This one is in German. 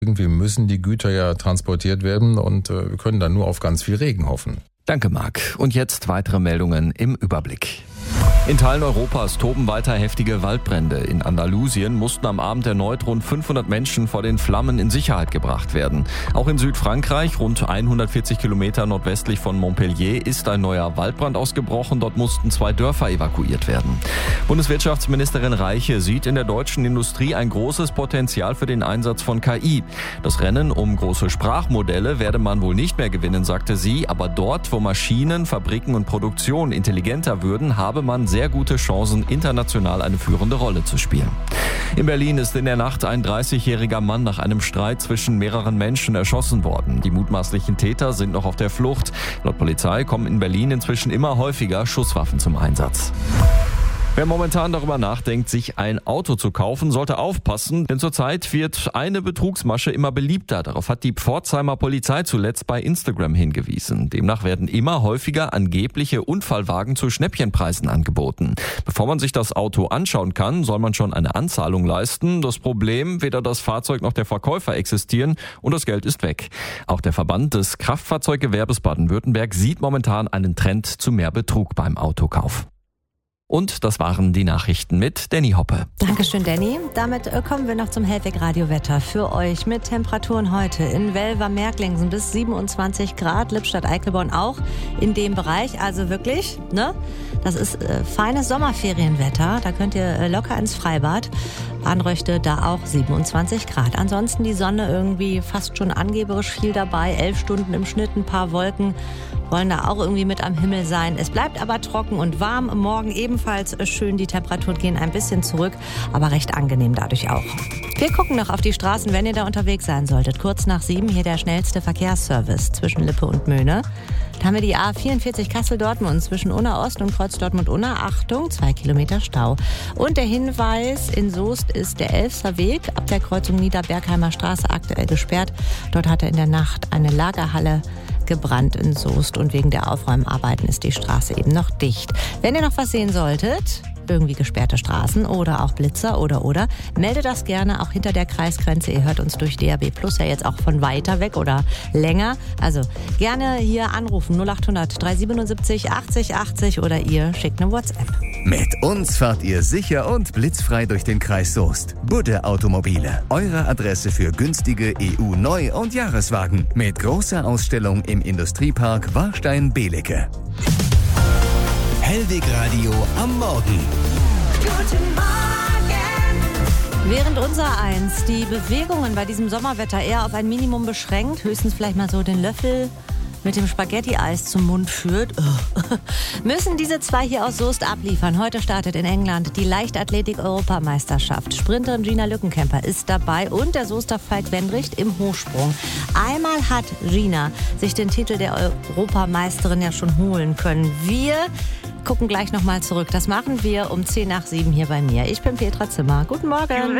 Irgendwie müssen die Güter ja transportiert werden und wir können dann nur auf ganz viel Regen hoffen. Danke, Marc. Und jetzt weitere Meldungen im Überblick. In Teilen Europas toben weiter heftige Waldbrände. In Andalusien mussten am Abend erneut rund 500 Menschen vor den Flammen in Sicherheit gebracht werden. Auch in Südfrankreich, rund 140 Kilometer nordwestlich von Montpellier, ist ein neuer Waldbrand ausgebrochen. Dort mussten 2 Dörfer evakuiert werden. Bundeswirtschaftsministerin Reiche sieht in der deutschen Industrie ein großes Potenzial für den Einsatz von KI. Das Rennen um große Sprachmodelle werde man wohl nicht mehr gewinnen, sagte sie. Aber dort, wo Maschinen, Fabriken und Produktion intelligenter würden, habe man sehr gute Chancen, international eine führende Rolle zu spielen. In Berlin ist in der Nacht ein 30-jähriger Mann nach einem Streit zwischen mehreren Menschen erschossen worden. Die mutmaßlichen Täter sind noch auf der Flucht. Laut Polizei kommen in Berlin inzwischen immer häufiger Schusswaffen zum Einsatz. Wer momentan darüber nachdenkt, sich ein Auto zu kaufen, sollte aufpassen, denn zurzeit wird eine Betrugsmasche immer beliebter. Darauf hat die Pforzheimer Polizei zuletzt bei Instagram hingewiesen. Demnach werden immer häufiger angebliche Unfallwagen zu Schnäppchenpreisen angeboten. Bevor man sich das Auto anschauen kann, soll man schon eine Anzahlung leisten. Das Problem, weder das Fahrzeug noch der Verkäufer existieren und das Geld ist weg. Auch der Verband des Kraftfahrzeuggewerbes Baden-Württemberg sieht momentan einen Trend zu mehr Betrug beim Autokauf. Und das waren die Nachrichten mit Danny Hoppe. Dankeschön, Danny. Damit kommen wir noch zum Hellweg-Radio-Wetter für euch mit Temperaturen heute in Welver-Merklingsen bis 27 Grad, Lippstadt-Eickelborn auch in dem Bereich. Also wirklich, ne? Das ist feines Sommerferienwetter. Da könnt ihr locker ins Freibad. Bahnröchte da auch 27 Grad. Ansonsten die Sonne irgendwie fast schon angeberisch viel dabei. 11 Stunden im Schnitt, ein paar Wolken wollen da auch irgendwie mit am Himmel sein. Es bleibt aber trocken und warm. Morgen ebenfalls schön. Die Temperaturen gehen ein bisschen zurück, aber recht angenehm dadurch auch. Wir gucken noch auf die Straßen, wenn ihr da unterwegs sein solltet. Kurz nach 7 hier der schnellste Verkehrsservice zwischen Lippe und Möhne. Da haben wir die A44 Kassel-Dortmund zwischen Unna Ost und Kreuz Dortmund-Unna. Achtung, 2 Kilometer Stau. Und der Hinweis, in Soest ist der Elfser Weg ab der Kreuzung Niederbergheimer Straße aktuell gesperrt. Dort hatte in der Nacht eine Lagerhalle gebrannt in Soest und wegen der Aufräumarbeiten ist die Straße eben noch dicht. Wenn ihr noch was sehen solltet, irgendwie gesperrte Straßen oder auch Blitzer oder, meldet das gerne auch hinter der Kreisgrenze. Ihr hört uns durch DAB Plus ja jetzt auch von weiter weg oder länger. Also gerne hier anrufen 0800 377 80 80 oder ihr schickt eine WhatsApp. Mit uns fahrt ihr sicher und blitzfrei durch den Kreis Soest. Budde Automobile, eure Adresse für günstige EU-Neu- und Jahreswagen mit großer Ausstellung im Industriepark Warstein-Belecke. Hellweg Radio am Morgen. Guten Morgen! Während unser Eins die Bewegungen bei diesem Sommerwetter eher auf ein Minimum beschränkt, höchstens vielleicht mal so den Löffel mit dem Spaghetti-Eis zum Mund führt, müssen diese 2 hier aus Soest abliefern. Heute startet in England die Leichtathletik-Europameisterschaft. Sprinterin Gina Lückenkämper ist dabei und der Soester Falk Wendricht im Hochsprung. Einmal hat Gina sich den Titel der Europameisterin ja schon holen können. Wir gucken gleich nochmal zurück. Das machen wir um 6:10 hier bei mir. Ich bin Petra Zimmer. Guten Morgen.